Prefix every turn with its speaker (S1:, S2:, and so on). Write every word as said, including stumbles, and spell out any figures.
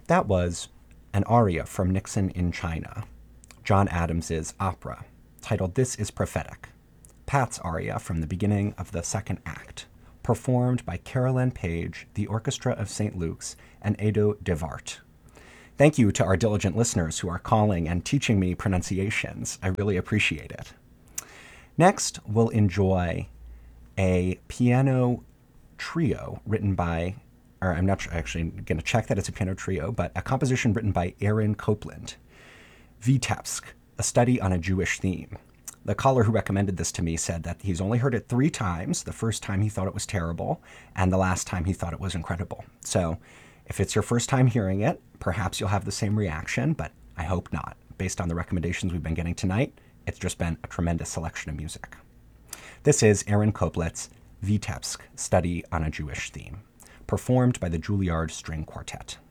S1: That was an aria from Nixon in China, John Adams's opera, titled This is Prophetic, Pat's aria from the beginning of the second act, performed by Carolyn Page, the Orchestra of Saint Luke's, and Edo Devart. Thank you to our diligent listeners who are calling and teaching me pronunciations. I really appreciate it. Next, we'll enjoy a piano trio written by, or I'm not actually going to check that it's a piano trio, but a composition written by Aaron Copland, Vitebsk, a study on a Jewish theme. The caller who recommended this to me said that he's only heard it three times. The first time he thought it was terrible, and the last time he thought it was incredible. So if it's your first time hearing it, perhaps you'll have the same reaction, but I hope not. Based on the recommendations we've been getting tonight, it's just been a tremendous selection of music. This is Aaron Koplett's Vitebsk, Study on a Jewish Theme, performed by the Juilliard String Quartet.